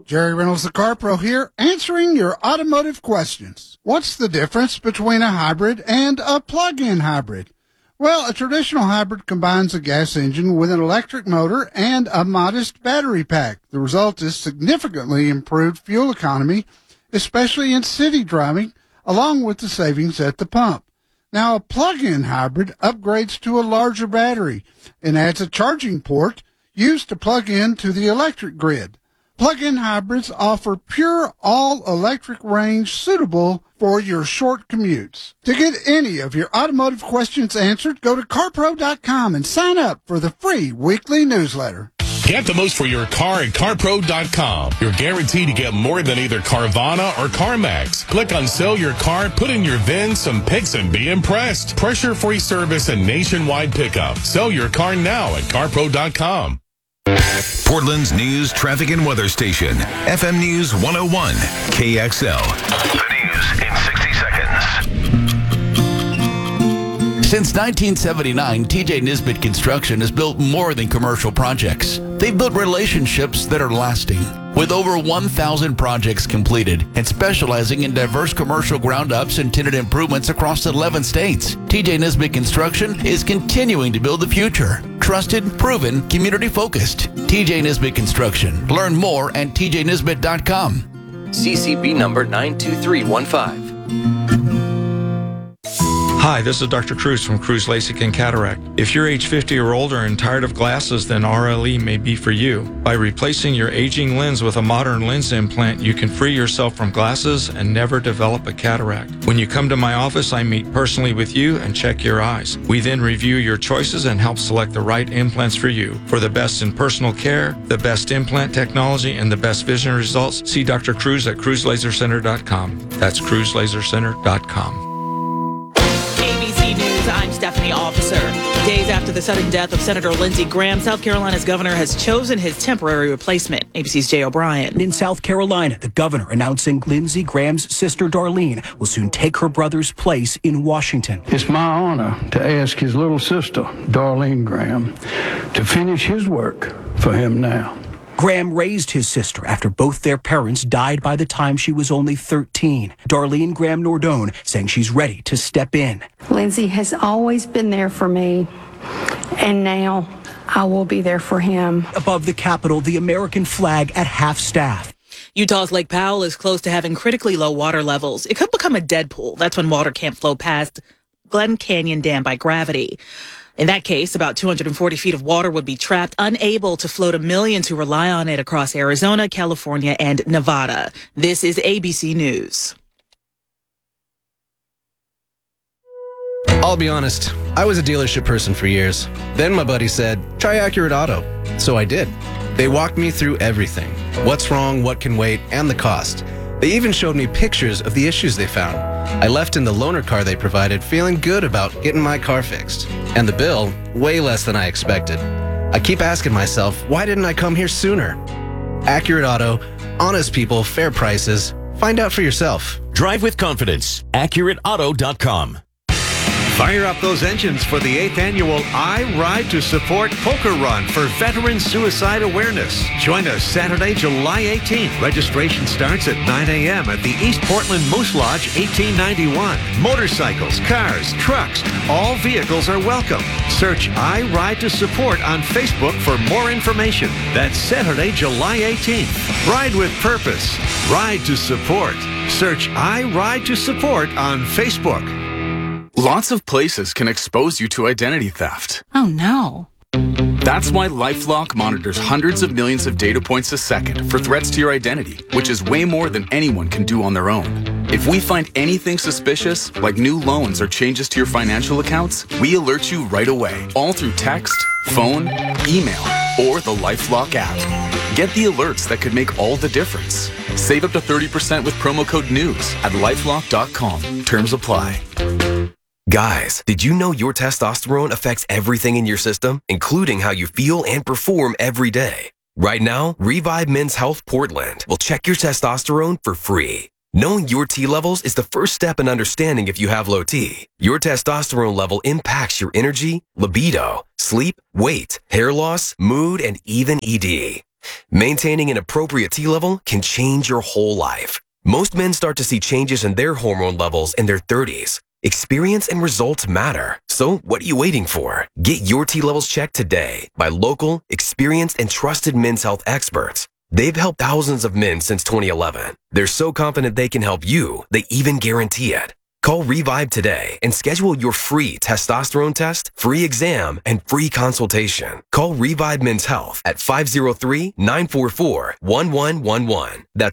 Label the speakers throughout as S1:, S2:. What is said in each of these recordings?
S1: Jerry Reynolds, the Car Pro here, answering your automotive questions. What's the difference between a hybrid and a plug-in hybrid? Well, a traditional hybrid combines a gas engine with an electric motor and a modest battery pack. The result is significantly improved fuel economy, especially in city driving, along with the savings at the pump. Now, a plug-in hybrid upgrades to a larger battery and adds a charging port used to plug into the electric grid. Plug-in hybrids offer pure all-electric range suitable for your short commutes. To get any of your automotive questions answered, go to CarPro.com and sign up for the free weekly newsletter.
S2: Get the most for your car at CarPro.com. You're guaranteed to get more than either Carvana or CarMax. Click on Sell Your Car, put in your VIN, some pics, and be impressed. Pressure-free service and nationwide pickup. Sell your car now at CarPro.com.
S3: Portland's news, traffic, and weather station. FM News 101, KXL. The news in 60 seconds.
S4: Since 1979, TJ Nisbet Construction has built more than commercial projects. They've built relationships that are lasting. With over 1,000 projects completed and specializing in diverse commercial ground-ups and tenant improvements across 11 states, TJ Nisbet Construction is continuing to build the future. Trusted, proven, community-focused. TJ Nisbet Construction. Learn more at tjnisbet.com.
S5: CCB number 92315.
S6: Hi, this is Dr. Cruz from Cruz LASIK and Cataract. If you're age 50 or older and tired of glasses, then RLE may be for you. By replacing your aging lens with a modern lens implant, you can free yourself from glasses and never develop a cataract. When you come to my office, I meet personally with you and check your eyes. We then review your choices and help select the right implants for you. For the best in personal care, the best implant technology, and the best vision results, see Dr. Cruz at cruzlasercenter.com. That's cruzlasercenter.com.
S7: I'm Stephanie Officer. Days after the sudden death of Senator Lindsey Graham, South Carolina's governor has chosen his temporary replacement. ABC's Jay O'Brien.
S8: In South Carolina, the governor announcing Lindsey Graham's sister Darlene will soon take her brother's place in Washington.
S9: It's my honor to ask his little sister, Darlene Graham, to finish his work for him now.
S8: Graham raised his sister after both their parents died by the time she was only 13. Darlene Graham Nordone saying she's ready to step in.
S10: Lindsey has always been there for me, and now I will be there for him.
S8: Above the Capitol, the American flag at half-staff.
S7: Utah's Lake Powell is close to having critically low water levels. It could become a dead pool. That's when water can't flow past Glen Canyon Dam by gravity. In that case, about 240 feet of water would be trapped, unable to flow to millions who rely on it across Arizona, California, and Nevada. This is ABC News.
S5: I'll be honest, I was a dealership person for years. Then my buddy said, try Accurate Auto. So I did. They walked me through everything. What's wrong, what can wait, and the cost. They even showed me pictures of the issues they found. I left in the loaner car they provided feeling good about getting my car fixed. And the bill, way less than I expected. I keep asking myself, why didn't I come here sooner? Accurate Auto, honest people, fair prices. Find out for yourself.
S11: Drive with confidence. AccurateAuto.com.
S12: Fire up those engines for the 8th annual I Ride to Support Poker Run for Veteran Suicide Awareness. Join us Saturday, July 18th. Registration starts at 9 a.m. at the East Portland Moose Lodge, 1891. Motorcycles, cars, trucks, all vehicles are welcome. Search I Ride to Support on Facebook for more information. That's Saturday, July 18th. Ride with purpose. Ride to Support. Search I Ride to Support on Facebook.
S13: Lots of places can expose you to identity theft.
S14: Oh no.
S13: That's why LifeLock monitors hundreds of millions of data points a second for threats to your identity, which is way more than anyone can do on their own. If we find anything suspicious, like new loans or changes to your financial accounts, we alert you right away, all through text, phone, email, or the LifeLock app. Get the alerts that could make all the difference. Save up to 30% with promo code NEWS at LifeLock.com. Terms apply.
S15: Guys, did you know your testosterone affects everything in your system, including how you feel and perform every day? Right now, Revive Men's Health Portland will check your testosterone for free. Knowing your T levels is the first step in understanding if you have low T. Your testosterone level impacts your energy, libido, sleep, weight, hair loss, mood, and even ED. Maintaining an appropriate T level can change your whole life. Most men start to see changes in their hormone levels in their 30s. Experience and results matter. So what are you waiting for? Get your T levels checked today by local, experienced, and trusted men's health experts. They've helped thousands of men since 2011. They're so confident they can help you, they even guarantee it. Call Revive today and schedule your free testosterone test, free exam, and free consultation. Call Revive Men's Health at 503-944-1111. That's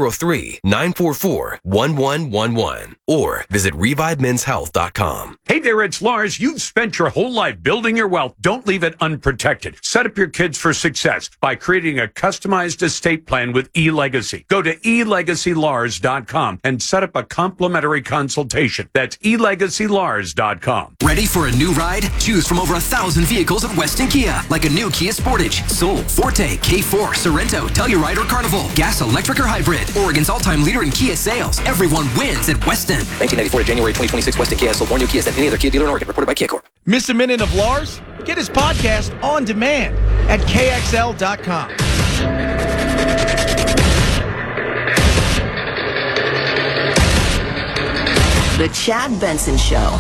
S15: 503-944-1111. Or visit ReviveMen'sHealth.com.
S14: Hey there, it's Lars. You've spent your whole life building your wealth. Don't leave it unprotected. Set up your kids for success by creating a customized estate plan with eLegacy. Go to elegacylars.com and set up a complimentary consultation. That's elegacylars.com.
S16: Ready for a new ride? Choose from over 1,000 vehicles at Weston Kia, like a new Kia Sportage, Soul, Forte, K4, Sorrento, Telluride, or Carnival. Gas, electric, or hybrid. Oregon's all-time leader in Kia sales. Everyone wins at Weston.
S17: 1994 to January 2026, Weston Kia sold more new Kias than any other Kia dealer in Oregon. Reported by Kia Corp.
S18: Miss a minute of Lars? Get his podcast on demand at KXL.com.
S19: The Chad Benson Show.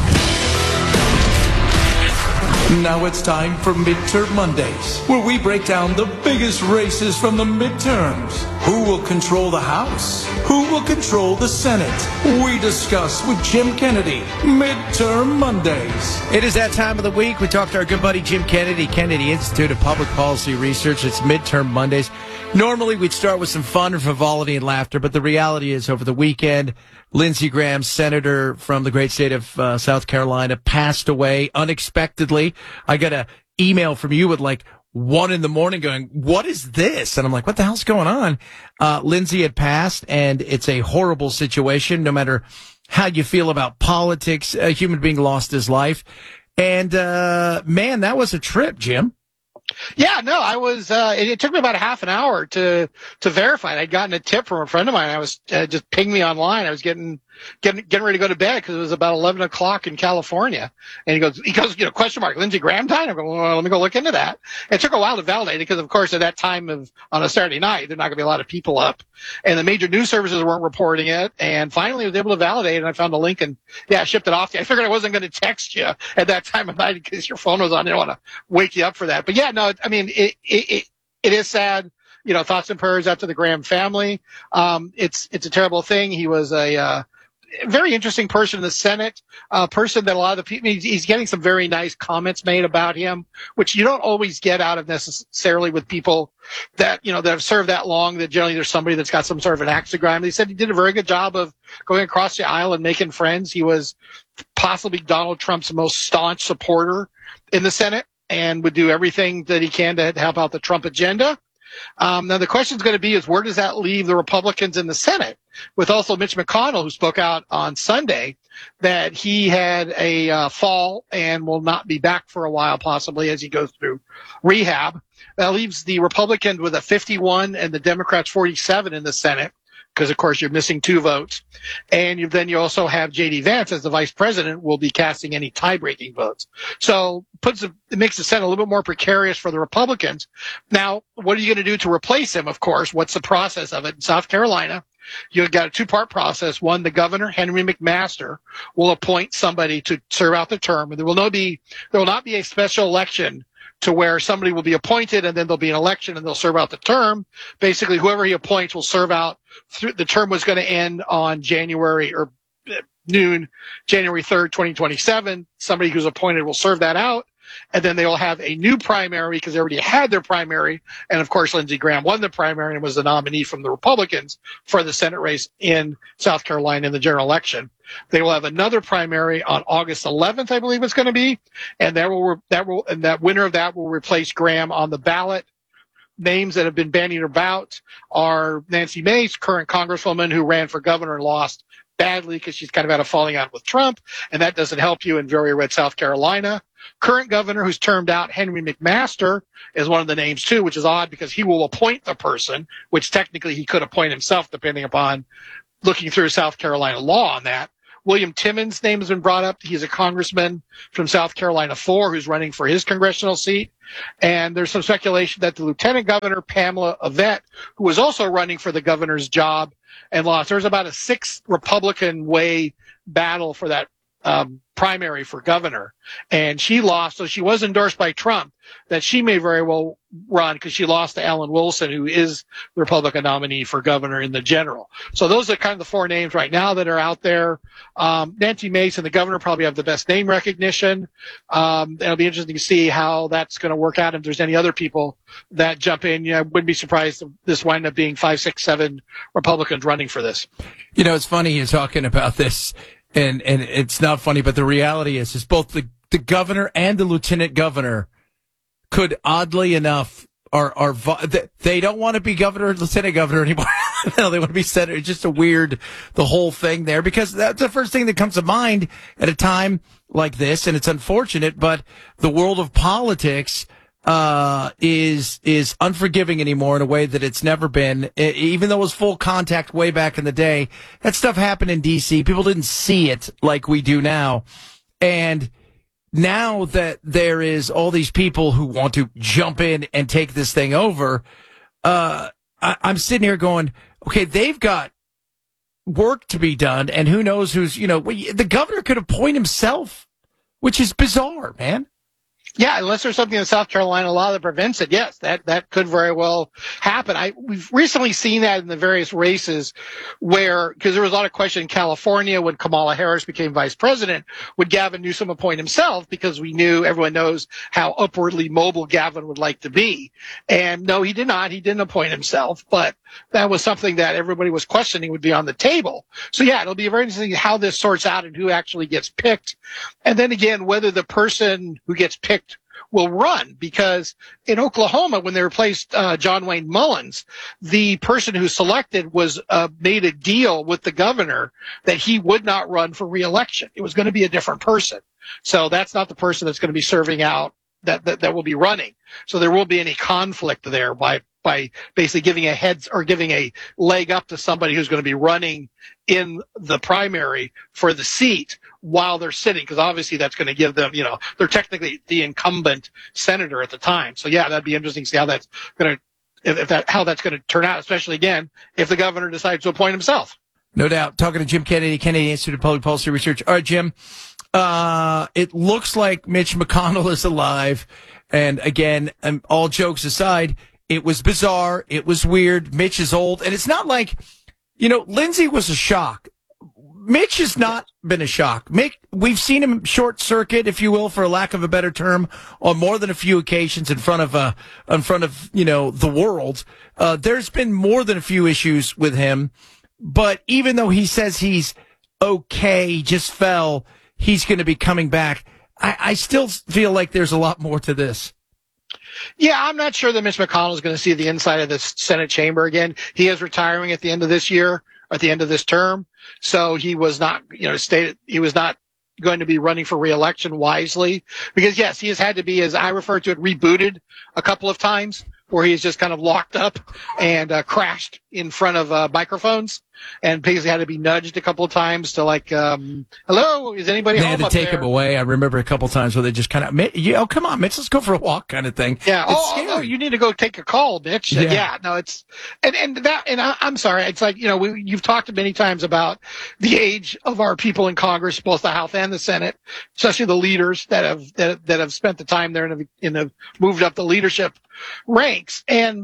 S20: Now it's time for Midterm Mondays, where we break down the biggest races from the midterms. Who will control the House? Who will control the Senate? We discuss with Jim Kennedy. Midterm Mondays.
S18: It is that time of the week. We talk to our good buddy Jim Kennedy, Kennedy Institute of Public Policy Research. It's Midterm Mondays. Normally, we'd start with some fun and frivolity and laughter, but the reality is over the weekend, Lindsey Graham, senator from the great state of South Carolina, passed away unexpectedly. I got an email from you at like 1 a.m. going, what is this? And I'm like, what the hell's going on? Lindsey had passed, and it's a horrible situation, no matter how you feel about politics. A human being lost his life. And, man, that was a trip, Jim.
S21: Yeah, no, I was, it took me about a half an hour to verify it. I'd gotten a tip from a friend of mine. I was, just pinged me online. I was getting ready to go to bed because it was about 11 o'clock in California. And he goes, question mark, Lindsey Graham time? I go, well, let me go look into that. It took a while to validate it because, of course, at that time on a Saturday night, there's not going to be a lot of people up. And the major news services weren't reporting it. And finally, I was able to validate it, and I found the link and, yeah, I shipped it off to you. I figured I wasn't going to text you at that time of night because your phone was on. I didn't want to wake you up for that. But, yeah, no, I mean, it is sad. You know, thoughts and prayers out to the Graham family. It's a terrible thing. He was a very interesting person in the Senate, person that a lot of the people, he's getting some very nice comments made about him, which you don't always get out of necessarily with people that, you know, that have served that long, that generally there's somebody that's got some sort of an axe to grind. They said he did a very good job of going across the aisle and making friends. He was possibly Donald Trump's most staunch supporter in the Senate and would do everything that he can to help out the Trump agenda. Now the question is going to be is where does that leave the Republicans in the Senate, with also Mitch McConnell, who spoke out on Sunday that he had a fall and will not be back for a while, possibly as he goes through rehab. That leaves the Republicans with a 51 and the Democrats 47 in the Senate, because of course you're missing 2 votes. And then you also have J.D. Vance as the vice president will be casting any tie-breaking votes. So it makes the Senate a little bit more precarious for the Republicans. Now, what are you going to do to replace him? Of course, what's the process of it? In South Carolina, you've got a 2-part process. One, the governor, Henry McMaster, will appoint somebody to serve out the term. And there will not be a special election to where somebody will be appointed and then there'll be an election and they'll serve out the term. Basically, whoever he appoints will serve out through the term was going to end on January 3rd, 2027. Somebody who's appointed will serve that out. And then they will have a new primary because they already had their primary. And of course, Lindsey Graham won the primary and was the nominee from the Republicans for the Senate race in South Carolina in the general election. They will have another primary on August 11th, I believe it's going to be. And that winner of that will replace Graham on the ballot. Names that have been bandied about are Nancy Mace, current congresswoman who ran for governor and lost badly because she's kind of had a falling out with Trump. And that doesn't help you in very red South Carolina. Current governor who's termed out, Henry McMaster, is one of the names too, which is odd because he will appoint the person, which technically he could appoint himself depending upon looking through South Carolina law on that. William Timmons' name has been brought up. He's a congressman from South Carolina 4 who's running for his congressional seat. And there's some speculation that the Lieutenant Governor, Pamela Yvette, who was also running for the governor's job and lost. There's about a 6 Republican way battle for that primary for governor, and she lost. So she was endorsed by Trump, that she may very well run because she lost to Alan Wilson, who is the Republican nominee for governor in the general. So those are kind of the 4 names right now that are out there. Nancy Mason, the governor, probably have the best name recognition. It'll be interesting to see how that's going to work out. If there's any other people that jump in, I wouldn't be surprised if this wind up being 5, 6, 7 Republicans running for this.
S18: It's funny you're talking about this. And it's not funny, but the reality is both the governor and the lieutenant governor could, oddly enough, they don't want to be governor and lieutenant governor anymore. No, they want to be senator. It's just the whole thing there, because that's the first thing that comes to mind at a time like this. And it's unfortunate, but the world of politics is unforgiving anymore in a way that it's never been. Even though it was full contact way back in the day, that stuff happened in D.C. People didn't see it like we do now. And now that there is all these people who want to jump in and take this thing over, I'm sitting here going, okay, they've got work to be done, and who knows who's, the governor could appoint himself, which is bizarre, man.
S21: Yeah, unless there's something in South Carolina law that prevents it, yes, that could very well happen. We've recently seen that in the various races where, because there was a lot of question in California when Kamala Harris became vice president, would Gavin Newsom appoint himself? Because everyone knows how upwardly mobile Gavin would like to be. And no, he did not. He didn't appoint himself, but that was something that everybody was questioning would be on the table. So yeah, it'll be very interesting how this sorts out and who actually gets picked. And then again, whether the person who gets picked will run, because in Oklahoma, when they replaced John Wayne Mullins, the person who selected was made a deal with the governor that he would not run for re-election. It was going to be a different person. So that's not the person that's going to be serving out that will be running. So there won't be any conflict there by basically giving giving a leg up to somebody who's going to be running in the primary for the seat while they're sitting, because obviously that's going to give them, they're technically the incumbent senator at the time. So yeah, that'd be interesting to see how that's going to, how that's going to turn out, especially again, if the governor decides to appoint himself.
S18: No doubt. Talking to Jim Kennedy, Kennedy Institute of Public Policy Research. All right, Jim, it looks like Mitch McConnell is alive. And again, all jokes aside, it was bizarre. It was weird. Mitch is old. And it's not like, Lindsey was a shock. Mitch has not been a shock. We've seen him short circuit, if you will, for lack of a better term, on more than a few occasions in front of the world. There's been more than a few issues with him, but even though he says he's okay, just fell, he's going to be coming back. I still feel like there's a lot more to this.
S21: Yeah, I'm not sure that Mitch McConnell is going to see the inside of the Senate chamber again. He is retiring at the end of this year, or at the end of this term. So he was not, stated he was not going to be running for re-election wisely, because yes, he has had to be, as I refer to it, rebooted a couple of times, where he's just kind of locked up and crashed in front of microphones, and basically had to be nudged a couple of times to hello, is anybody home?
S18: They had to take him away. I remember a couple of times where they just kind of, come on, Mitch, let's go for a walk kind of thing.
S21: Yeah. Oh, you need to go take a call, Mitch. Yeah. No, it's, and I'm sorry. It's like, you've talked many times about the age of our people in Congress, both the House and the Senate, especially the leaders that have spent the time there and have moved up the leadership ranks. And,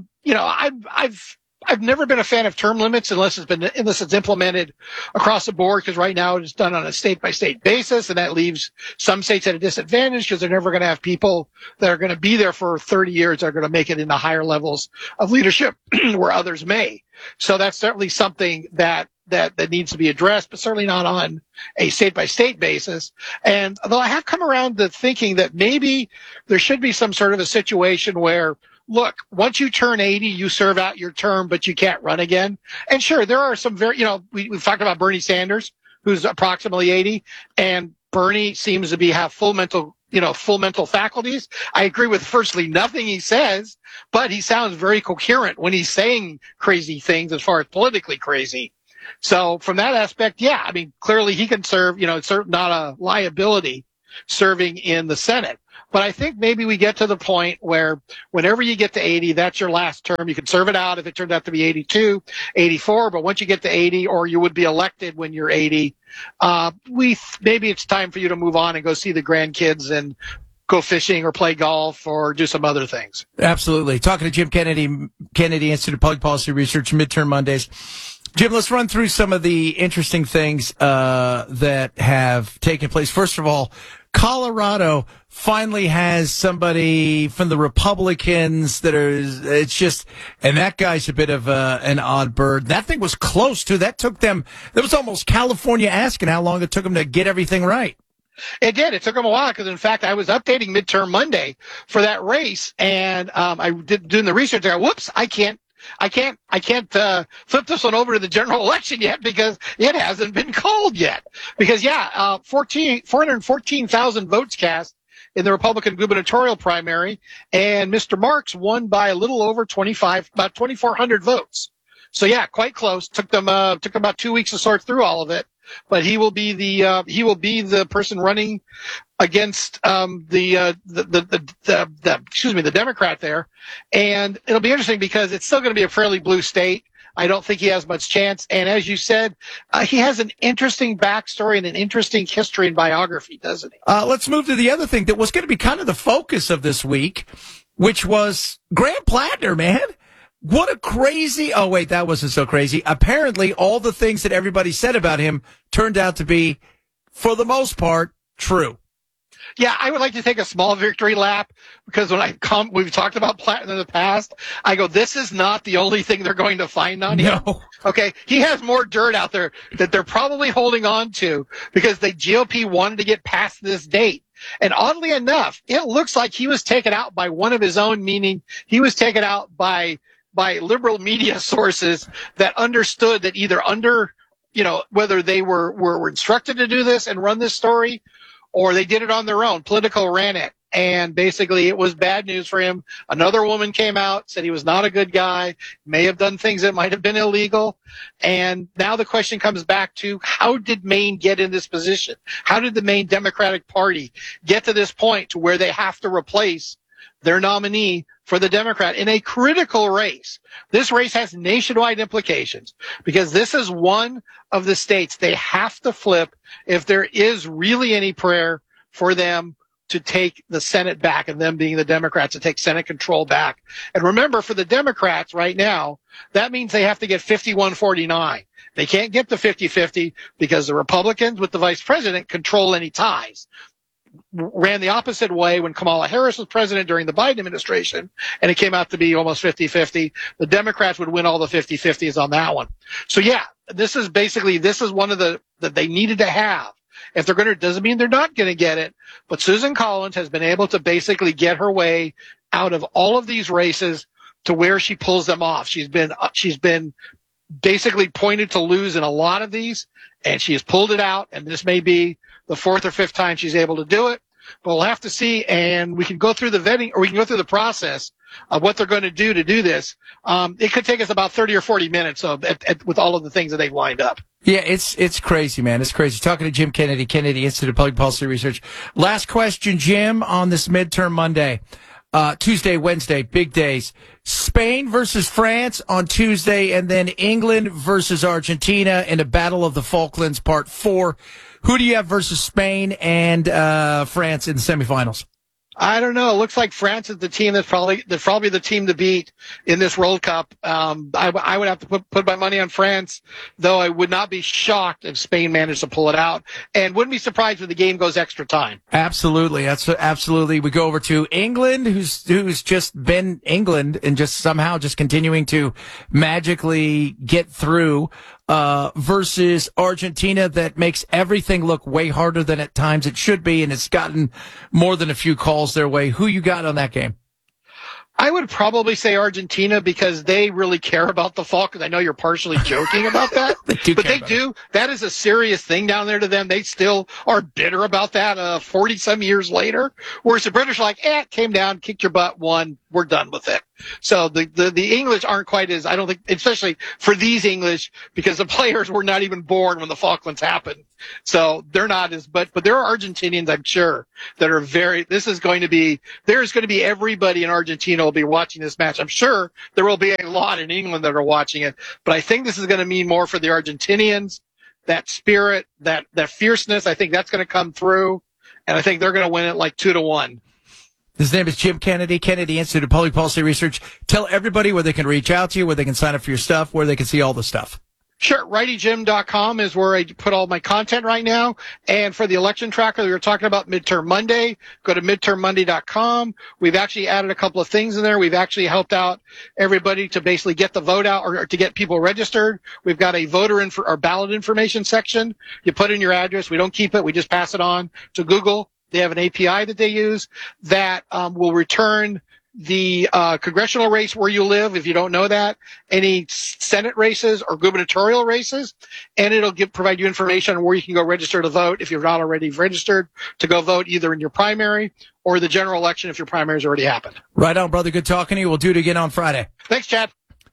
S21: I've never been a fan of term limits unless it's implemented across the board, because right now it's done on a state by state basis, and that leaves some states at a disadvantage because they're never going to have people that are going to be there for 30 years that are going to make it into higher levels of leadership where others may. So that's certainly something that needs to be addressed, but certainly not on a state by state basis. And though I have come around to thinking that maybe there should be some sort of a situation where, look, once you turn 80, you serve out your term, but you can't run again. And sure, there are some very, we've talked about Bernie Sanders, who's approximately 80, and Bernie seems to have full mental faculties. I agree with virtually nothing he says, but he sounds very coherent when he's saying crazy things as far as politically crazy. So from that aspect, yeah, I mean, clearly he can serve, it's not a liability serving in the Senate. But I think maybe we get to the point where whenever you get to 80, that's your last term. You can serve it out if it turns out to be 82, 84. But once you get to 80, or you would be elected when you're 80, maybe it's time for you to move on and go see the grandkids and go fishing or play golf or do some other things.
S18: Absolutely. Talking to Jim Kennedy Institute of Public Policy Research, Midterm Mondays. Jim, let's run through some of the interesting things that have taken place. First of all, Colorado finally has somebody from the Republicans and that guy's a bit of an odd bird. That thing was close too. That was almost California asking how long it took them to get everything right.
S21: It did. It took them a while because, in fact, I was updating Midterm Monday for that race, and I did doing the research. I go, whoops, I can't flip this one over to the general election yet because it hasn't been called yet. Because 414,000 votes cast in the Republican gubernatorial primary, and Mr. Marks won by a little over about 2,400 votes. So yeah, quite close. Took them about 2 weeks to sort through all of it. But he will be the person running against the Democrat there, and it'll be interesting because it's still going to be a fairly blue state. I don't think he has much chance. And as you said, he has an interesting backstory and an interesting history and biography, doesn't he?
S18: Let's move to the other thing that was going to be kind of the focus of this week, which was Graham Plattner, man. What a crazy... Oh, wait, that wasn't so crazy. Apparently, all the things that everybody said about him turned out to be, for the most part, true.
S21: Yeah, I would like to take a small victory lap because we've talked about Plattner in the past. I go, this is not the only thing they're going to find on him.
S18: No.
S21: Okay, he has more dirt out there that they're probably holding on to because the GOP wanted to get past this date. And oddly enough, it looks like he was taken out by one of his own, meaning he was taken out by liberal media sources that understood that either whether they were instructed to do this and run this story, or they did it on their own. Politico ran it. And basically it was bad news for him. Another woman came out, said he was not a good guy, may have done things that might have been illegal. And now the question comes back to, how did Maine get in this position? How did the Maine Democratic Party get to this point to where they have to replace their nominee for the Democrat in a critical race? This race has nationwide implications because this is one of the states they have to flip if there is really any prayer for them to take the Senate back, and them being the Democrats to take Senate control back. And remember, for the Democrats right now, that means they have to get 51-49. They can't get the 50-50 because the Republicans with the vice president control any ties. Ran the opposite way when Kamala Harris was president during the Biden administration, and it came out to be almost 50-50. The Democrats would win all the 50-50s on that one. So yeah, this is one of that they needed to have. If they're going to, doesn't mean they're not going to get it, but Susan Collins has been able to basically get her way out of all of these races to where she pulls them off. She's been basically pointed to lose in a lot of these, and she has pulled it out, and this may be the fourth or fifth time she's able to do it. But we'll have to see, and we can go through the vetting, or we can go through the process of what they're going to do this. It could take us about 30 or 40 minutes with all of the things that they've lined up.
S18: Yeah, it's crazy, man. It's crazy. Talking to Jim Kennedy Institute of Public Policy Research. Last question, Jim, on this midterm Monday. Tuesday, Wednesday, big days. Spain versus France on Tuesday, and then England versus Argentina in a Battle of the Falklands Part 4. Who do you have versus Spain and France in the semifinals?
S21: I don't know. It looks like France is the team that's probably the team to beat in this World Cup. I would have to put my money on France, though I would not be shocked if Spain managed to pull it out, and wouldn't be surprised if the game goes extra time.
S18: Absolutely. Absolutely. We go over to England, who's just been England and just somehow just continuing to magically get through, versus Argentina that makes everything look way harder than at times it should be, and it's gotten more than a few calls their way. Who you got on that game?
S21: I would probably say Argentina because they really care about the Falcons. I know you're partially joking about that, but they do. That is a serious thing down there to them. They still are bitter about that 40-some years later, whereas the British are like, came down, kicked your butt, won, we're done with it. So the English aren't quite as, I don't think, especially for these English, because the players were not even born when the Falklands happened. So they're not as, but there are Argentinians, I'm sure, that are there's going to be everybody in Argentina will be watching this match. I'm sure there will be a lot in England that are watching it, but I think this is going to mean more for the Argentinians, that spirit, that fierceness. I think that's going to come through, and I think they're going to win it like 2-1.
S18: His name is Jim Kennedy, Kennedy Institute of Public Policy Research. Tell everybody where they can reach out to you, where they can sign up for your stuff, where they can see all the stuff.
S21: Sure. RightyJim.com is where I put all my content right now. And for the election tracker, we were talking about Midterm Monday. Go to midtermmonday.com. We've actually added a couple of things in there. We've actually helped out everybody to basically get the vote out or to get people registered. We've got a our ballot information section. You put in your address. We don't keep it. We just pass it on to Google. They have an API that they use that will return the congressional race where you live, if you don't know that, any Senate races or gubernatorial races, and it'll provide you information on where you can go register to vote if you're not already registered to go vote either in your primary or the general election if your primary's already happened.
S18: Right on, brother. Good talking to you. We'll do it again on Friday.
S21: Thanks, Chad.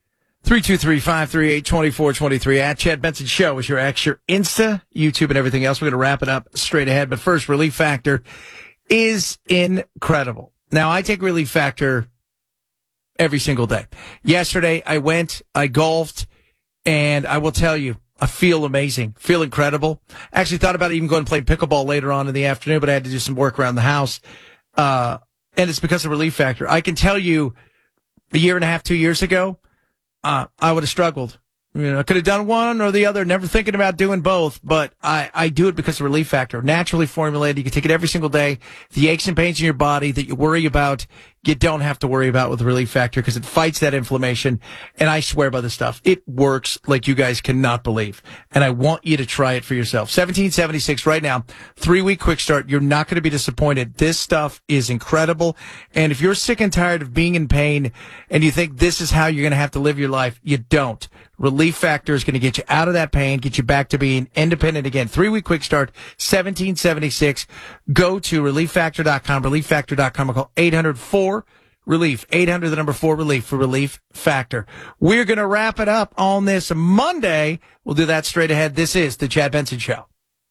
S18: 323-538-2423 at Chad Benson Show is your X, your Insta, YouTube, and everything else. We're going to wrap it up straight ahead. But first, Relief Factor is incredible. Now, I take Relief Factor every single day. Yesterday, I golfed, and I will tell you, I feel amazing, feel incredible. Actually thought about even going to play pickleball later on in the afternoon, but I had to do some work around the house. And it's because of Relief Factor. I can tell you, a year and a half, 2 years ago, I would have struggled. I could have done one or the other, never thinking about doing both, but I do it because of Relief Factor. Naturally formulated. You can take it every single day. The aches and pains in your body that you worry about, you don't have to worry about with Relief Factor because it fights that inflammation. And I swear by this stuff, it works like you guys cannot believe. And I want you to try it for yourself. $17.76 right now. 3-week quick start. You're not going to be disappointed. This stuff is incredible. And if you're sick and tired of being in pain and you think this is how you're going to have to live your life, you don't. Relief Factor is going to get you out of that pain, get you back to being independent again. 3-week quick start, $17.76. Go to ReliefFactor.com, ReliefFactor.com, or call 800-4-RELIEF, 800-4-RELIEF for Relief Factor. We're going to wrap it up on this Monday. We'll do that straight ahead. This is the Chad Benson Show.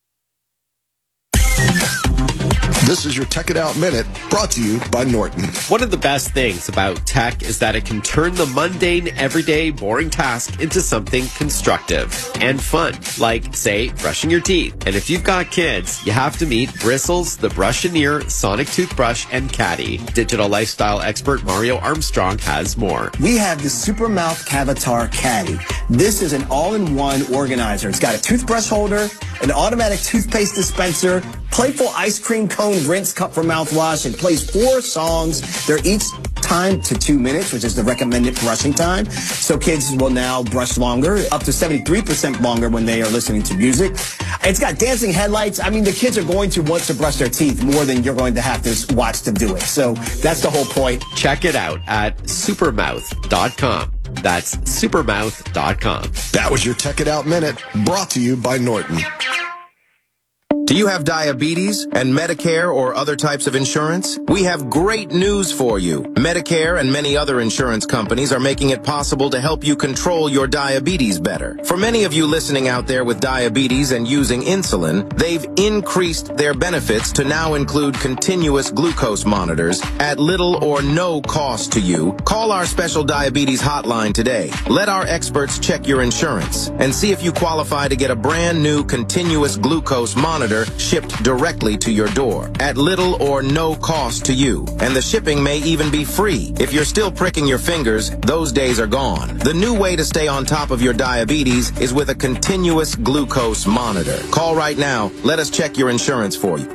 S1: This is your Tech It Out Minute, brought to you by Norton.
S22: One of the best things about tech is that it can turn the mundane, everyday, boring task into something constructive and fun, like, say, brushing your teeth. And if you've got kids, you have to meet Bristles, the Brush-A-Near, Sonic Toothbrush, and Caddy. Digital lifestyle expert Mario Armstrong has more.
S23: We have the Supermouth Cavatar Caddy. This is an all-in-one organizer. It's got a toothbrush holder, an automatic toothpaste dispenser, playful ice cream cone rinse cup for mouthwash. It plays 4 songs. They're each timed to 2 minutes, which is the recommended brushing time. So kids will now brush longer, up to 73% longer when they are listening to music. It's got dancing headlights. I mean, the kids are going to want to brush their teeth more than you're going to have to watch them do it. So that's the whole point.
S22: Check it out at supermouth.com. That's supermouth.com.
S1: That was your Tech It Out Minute, brought to you by Norton.
S24: Do you have diabetes and Medicare or other types of insurance? We have great news for you. Medicare and many other insurance companies are making it possible to help you control your diabetes better. For many of you listening out there with diabetes and using insulin, they've increased their benefits to now include continuous glucose monitors at little or no cost to you. Call our special diabetes hotline today. Let our experts check your insurance and see if you qualify to get a brand new continuous glucose monitor shipped directly to your door at little or no cost to you. And the shipping may even be free. If you're still pricking your fingers, those days are gone. The new way to stay on top of your diabetes is with a continuous glucose monitor. Call right now. Let us check your insurance for you.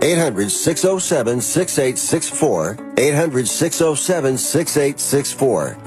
S23: 800-607-6864. 800-607-6864.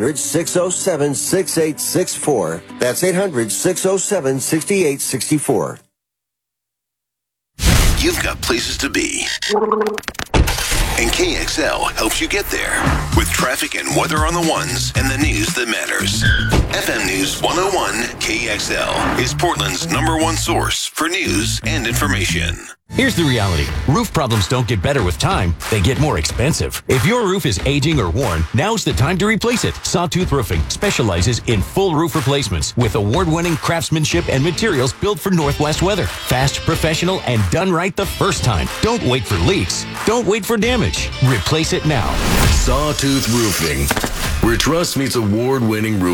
S23: 800-607-6864. That's 800-607-6864.
S3: You've got places to be. And KXL helps you get there with traffic and weather on the ones and the news that matters. FM News 101 KXL is Portland's #1 source for news and information.
S11: Here's the reality. Roof problems don't get better with time. They get more expensive. If your roof is aging or worn, now's the time to replace it. Sawtooth Roofing specializes in full roof replacements with award-winning craftsmanship and materials built for Northwest weather. Fast, professional, and done right the first time. Don't wait for leaks. Don't wait for damage. Replace it now.
S3: Sawtooth Roofing, where trust meets award-winning roofing.